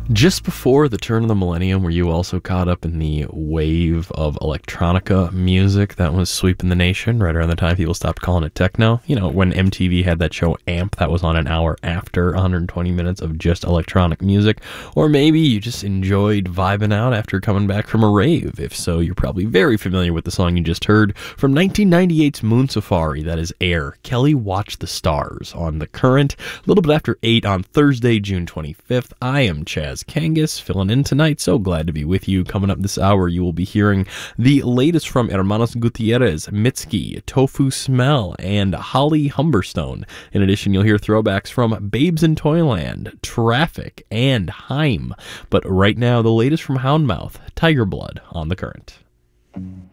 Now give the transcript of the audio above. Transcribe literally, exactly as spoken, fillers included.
Just before the turn of the millennium, were you also caught up in the wave of electronica music that was sweeping the nation right around the time people stopped calling it techno? You know, when M T V had that show Amp that was on an hour after one hundred twenty minutes of just electronic music. Or maybe you just enjoyed vibing out after coming back from a rave. If so, you're probably very familiar with the song you just heard from nineteen ninety-eight's Moon Safari, that is Air. Kelly Watch the Stars on The Current, a little bit after eight on Thursday, June twenty-fifth. I am Chaz Kangas, filling in tonight. So glad to be with you. Coming up this hour, you will be hearing the latest from Hermanos Gutierrez, Mitski, Tofu Smell, and Holly Humberstone. In addition, you'll hear throwbacks from Babes in Toyland, Traffic, and Haim. But right now, the latest from Houndmouth, Tiger Blood on The Current.